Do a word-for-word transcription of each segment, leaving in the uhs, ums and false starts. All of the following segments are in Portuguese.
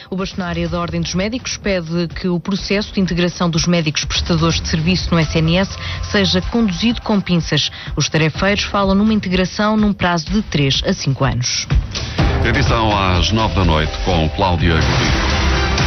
O bastonário da Ordem dos Médicos pede que o processo de integração dos médicos prestadores de serviço no S N S seja conduzido com pinças. Os tarefeiros falam numa integração num prazo de três a cinco anos. Edição às nove da noite com Cláudia Godinho.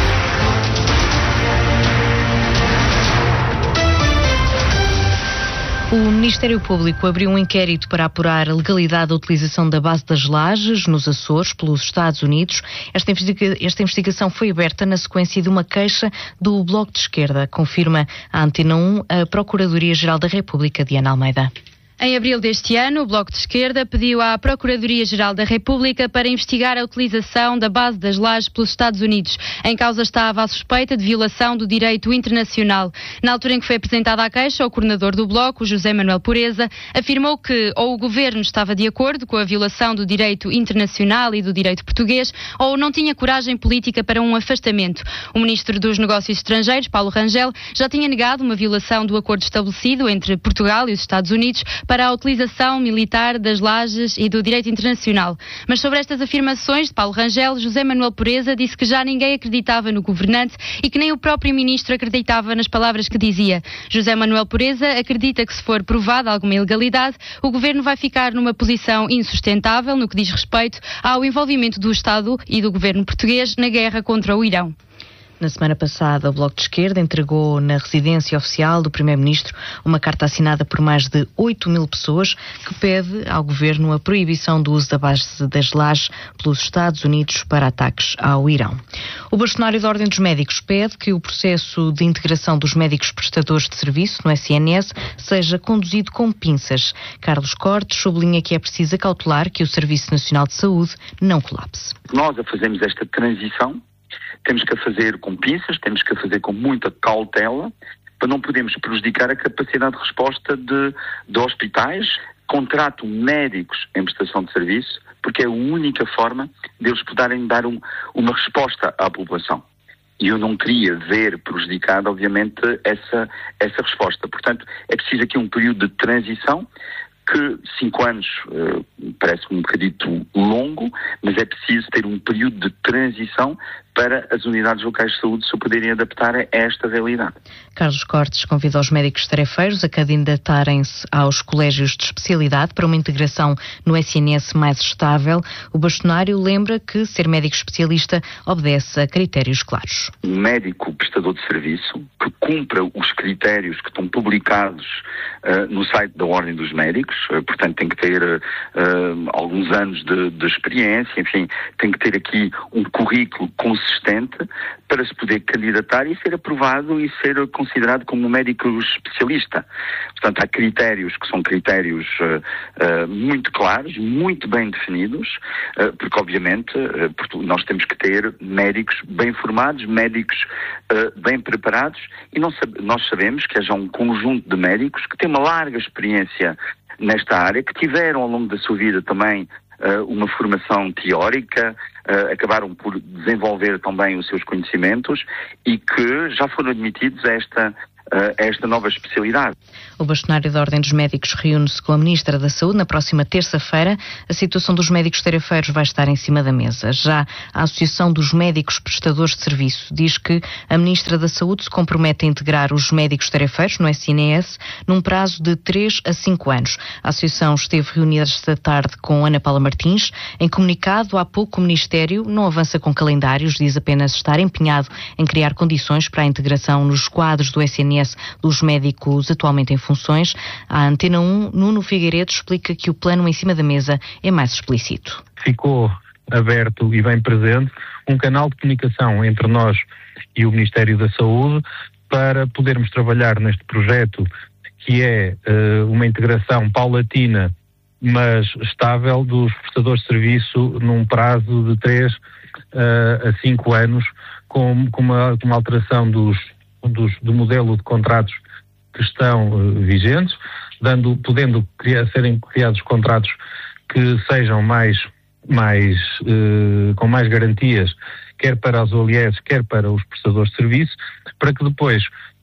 O Ministério Público abriu um inquérito para apurar a legalidade da utilização da base das Lajes, nos Açores, pelos Estados Unidos. Esta, investiga- esta investigação foi aberta na sequência de uma queixa do Bloco de Esquerda, confirma a Antena um, a Procuradoria-Geral da República, Diana Almeida. Em abril deste ano, o Bloco de Esquerda pediu à Procuradoria-Geral da República para investigar a utilização da base das Lajes pelos Estados Unidos. Em causa estava a suspeita de violação do direito internacional. Na altura em que foi apresentada a queixa, o coordenador do Bloco, José Manuel Pureza, afirmou que ou o Governo estava de acordo com a violação do direito internacional e do direito português, ou não tinha coragem política para um afastamento. O Ministro dos Negócios Estrangeiros, Paulo Rangel, já tinha negado uma violação do acordo estabelecido entre Portugal e os Estados Unidos para a utilização militar das Lajes e do direito internacional. Mas sobre estas afirmações de Paulo Rangel, José Manuel Pureza disse que já ninguém acreditava no governante e que nem o próprio ministro acreditava nas palavras que dizia. José Manuel Pureza acredita que se for provada alguma ilegalidade, o governo vai ficar numa posição insustentável no que diz respeito ao envolvimento do Estado e do governo português na guerra contra o Irão. Na semana passada, o Bloco de Esquerda entregou na residência oficial do Primeiro-Ministro uma carta assinada por mais de oito mil pessoas que pede ao Governo a proibição do uso da base das Lajes pelos Estados Unidos para ataques ao Irão. O bastonário da Ordem dos Médicos pede que o processo de integração dos médicos prestadores de serviço no S N S seja conduzido com pinças. Carlos Cortes sublinha que é preciso acautelar que o Serviço Nacional de Saúde não colapse. Nós a fazemos esta transição, temos que a fazer com pinças, temos que a fazer com muita cautela, para não podermos prejudicar a capacidade de resposta de, de hospitais, contratam médicos em prestação de serviço, porque é a única forma de eles poderem dar um, uma resposta à população. E eu não queria ver prejudicada, obviamente, essa, essa resposta. Portanto, é preciso aqui um período de transição, que cinco anos uh, parece um bocadito longo, mas é preciso ter um período de transição para as unidades locais de saúde se poderem adaptar a esta realidade. Carlos Cortes convida os médicos tarefeiros a candidatarem-se aos colégios de especialidade para uma integração no S N S mais estável. O bastonário lembra que ser médico especialista obedece a critérios claros. Um médico prestador de serviço que cumpra os critérios que estão publicados uh, no site da Ordem dos Médicos, uh, portanto tem que ter uh, uh, alguns anos de, de experiência, enfim, tem que ter aqui um currículo consistente para se poder candidatar e ser aprovado e ser considerado como um médico especialista. Portanto, há critérios que são critérios uh, uh, muito claros, muito bem definidos, uh, porque obviamente uh, nós temos que ter médicos bem formados, médicos uh, bem preparados, e não sab- nós sabemos que haja um conjunto de médicos que têm uma larga experiência nesta área, que tiveram ao longo da sua vida também uh, uma formação teórica, Uh, acabaram por desenvolver também os seus conhecimentos e que já foram admitidos a esta, uh, a esta nova especialidade. O bastonário da Ordem dos Médicos reúne-se com a Ministra da Saúde na próxima terça-feira. A situação dos médicos tarefeiros vai estar em cima da mesa. Já a Associação dos Médicos Prestadores de Serviço diz que a Ministra da Saúde se compromete a integrar os médicos tarefeiros no S N S num prazo de três a cinco anos. A Associação esteve reunida esta tarde com Ana Paula Martins. Em comunicado, há pouco o Ministério não avança com calendários, diz apenas estar empenhado em criar condições para a integração nos quadros do S N S dos médicos atualmente em funções. A Antena um, Nuno Figueiredo, explica que o plano em cima da mesa é mais explícito. Ficou aberto e bem presente um canal de comunicação entre nós e o Ministério da Saúde para podermos trabalhar neste projeto que é uh, uma integração paulatina mas estável dos prestadores de serviço num prazo de três uh, a cinco anos com, com, uma, com uma alteração dos, dos, do modelo de contratos que estão uh, vigentes, dando, podendo criar, serem criados contratos que sejam mais, mais, uh, com mais garantias, quer para os O L S, quer para os prestadores de serviço, para que depois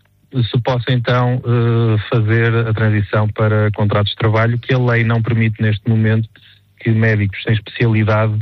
se possa então uh, fazer a transição para contratos de trabalho, que a lei não permite neste momento que médicos sem especialidade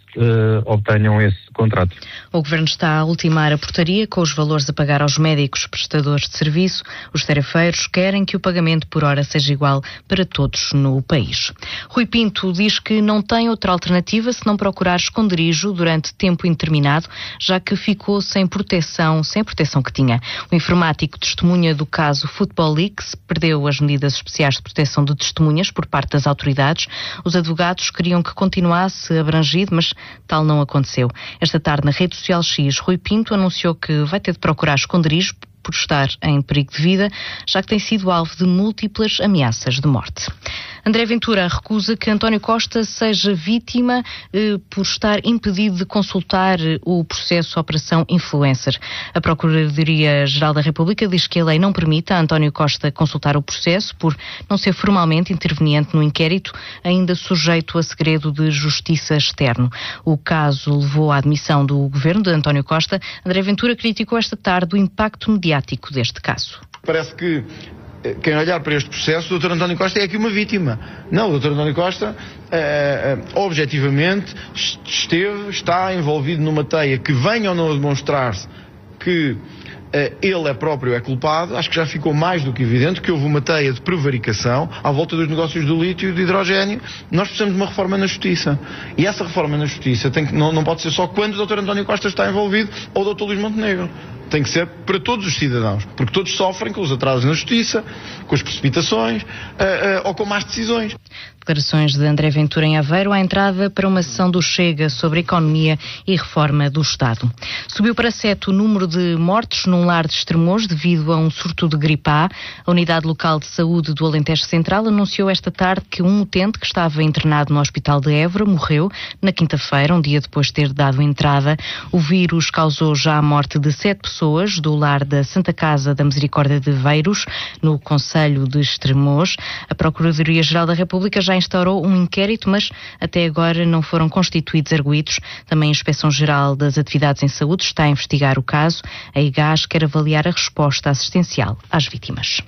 uh, obtenham esse contrato. O Governo está a ultimar a portaria com os valores a pagar aos médicos prestadores de serviço. Os tarefeiros querem que o pagamento por hora seja igual para todos no país. Rui Pinto diz que não tem outra alternativa se não procurar esconderijo durante tempo indeterminado, já que ficou sem proteção, sem a proteção que tinha. O informático testemunha do caso Football Leaks, perdeu as medidas especiais de proteção de testemunhas por parte das autoridades. Os advogados queriam que continuasse abrangido, mas tal não aconteceu. Esta tarde, na rede social X, Rui Pinto anunciou que vai ter de procurar esconderijo por estar em perigo de vida, já que tem sido alvo de múltiplas ameaças de morte. André Ventura recusa que António Costa seja vítima eh, por estar impedido de consultar o processo Operação Influencer. A Procuradoria-Geral da República diz que a lei não permite a António Costa consultar o processo por não ser formalmente interveniente no inquérito, ainda sujeito a segredo de justiça externo. O caso levou à admissão do governo de António Costa. André Ventura criticou esta tarde o impacto mediático deste caso. Parece que quem olhar para este processo, o doutor António Costa é aqui uma vítima. Não, o doutor António Costa, eh, objetivamente, esteve, está envolvido numa teia que venha ou não a demonstrar-se que eh, ele é próprio é culpado. Acho que já ficou mais do que evidente que houve uma teia de prevaricação à volta dos negócios do lítio e do hidrogénio. Nós precisamos de uma reforma na Justiça. E essa reforma na Justiça tem que, não, não pode ser só quando o doutor António Costa está envolvido ou o doutor Luís Montenegro. Tem que ser para todos os cidadãos, porque todos sofrem com os atrasos na Justiça, com as precipitações uh, uh, ou com más decisões. Declarações de André Ventura em Aveiro à entrada para uma sessão do Chega sobre economia e reforma do Estado. Subiu para sete o número de mortes num lar de Estremoz devido a um surto de gripe A. A Unidade Local de Saúde do Alentejo Central anunciou esta tarde que um utente que estava internado no Hospital de Évora morreu na quinta-feira, um dia depois de ter dado entrada. O vírus causou já a morte de sete pessoas do lar da Santa Casa da Misericórdia de Veiros, no concelho de Estremoz. A Procuradoria-Geral da República já instaurou um inquérito, mas até agora não foram constituídos arguidos. Também a Inspeção-Geral das Atividades em Saúde está a investigar o caso. A I G A S quer avaliar a resposta assistencial às vítimas.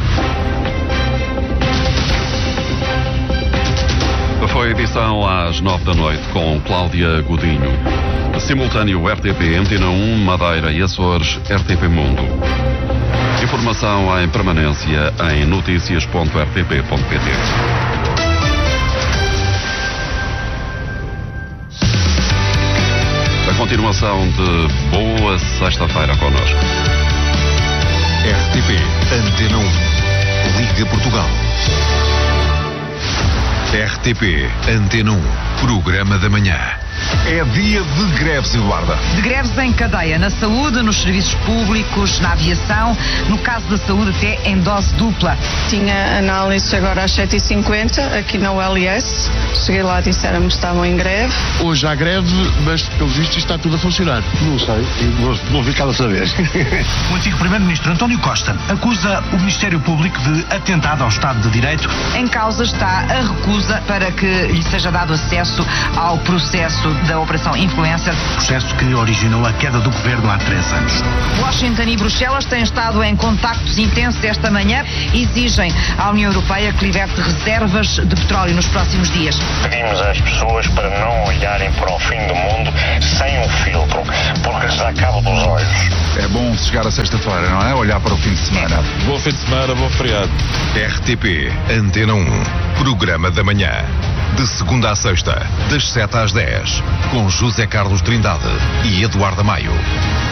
Foi a edição às nove da noite com Cláudia Godinho. Simultâneo R T P, Antena um, Madeira e Açores, R T P Mundo. Informação em permanência em notícias ponto r t p ponto p t. A continuação de boa sexta-feira connosco. R T P, Antena um, Liga Portugal. R T P, Antena um, Programa da Manhã. É dia de greves, Eduarda. De greves em cadeia, na saúde, nos serviços públicos, na aviação, no caso da saúde até em dose dupla. Tinha análise agora às sete e cinquenta, aqui na U L S. Cheguei lá e disseram-me que estavam em greve. Hoje há greve, mas pelo visto está tudo a funcionar. Não sei, vou, vou ficar a saber. O antigo Primeiro-Ministro António Costa acusa o Ministério Público de atentado ao Estado de Direito. Em causa está a recusa para que lhe seja dado acesso ao processo da Operação Influencer. Processo que originou a queda do governo há três anos. Washington e Bruxelas têm estado em contactos intensos esta manhã e exigem à União Europeia que liberte reservas de petróleo nos próximos dias. Pedimos às pessoas para não olharem para o fim do mundo sem um filtro, porque se dá cabo dos olhos. É bom chegar a sexta-feira, não é? Olhar para o fim de semana. É. Bom fim de semana, bom feriado. R T P, Antena um, Programa da Manhã. De segunda à sexta, das sete às dez, com José Carlos Trindade e Eduardo Maio.